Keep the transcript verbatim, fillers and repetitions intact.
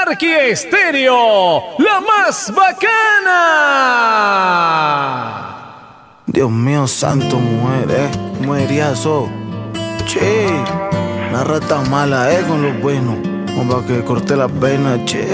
Anarquía Estéreo, la más bacana. Dios mío santo, mujer, eh, mujeriazo. Che, la rata mala, eh, con los buenos. Como para que corte las venas, che.